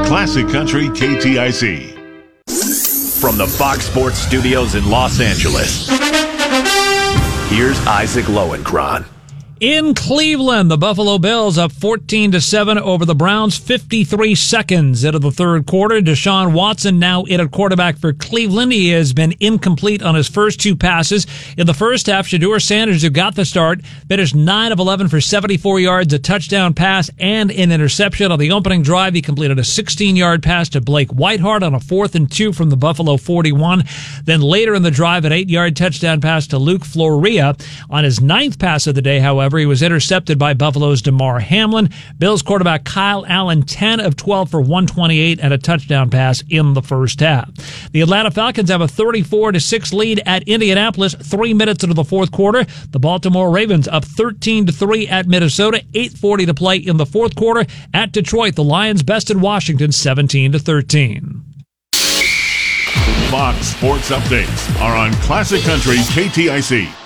Classic Country KTIC. From the Fox Sports Studios in Los Angeles, here's Isaac Lowenkron. In Cleveland, the Buffalo Bills up 14-7 over the Browns, 53 seconds into the third quarter. Deshaun Watson now in at quarterback for Cleveland. He has been incomplete on his first two passes. In the first half, Shedeur Sanders, who got the start, finished 9 of 11 for 74 yards, a touchdown pass, and an interception. On the opening drive, he completed a 16-yard pass to Blake Whiteheart on a 4th and 2 from the Buffalo 41. Then later in the drive, an 8-yard touchdown pass to Luke Floria. On his 9th pass of the day, however, he was intercepted by Buffalo's Damar Hamlin. Bills quarterback Kyle Allen, 10 of 12 for 128 and a touchdown pass in the first half. The Atlanta Falcons have a 34-6 lead at Indianapolis 3 minutes into the fourth quarter. The Baltimore Ravens up 13-3 at Minnesota, 8:40 to play in the fourth quarter. At Detroit, the Lions bested Washington 17-13. Fox Sports Updates are on Classic Country KTIC.